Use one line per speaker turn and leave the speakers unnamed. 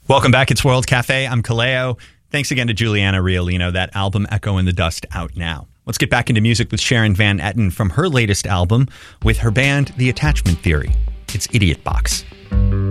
Welcome back. It's World Cafe. I'm Kaleo. Thanks again to Juliana Riolino. That album, Echo in the Dust, out now. Let's get back into music with Sharon Van Etten from her latest album with her band, The Attachment Theory. It's Idiot Box.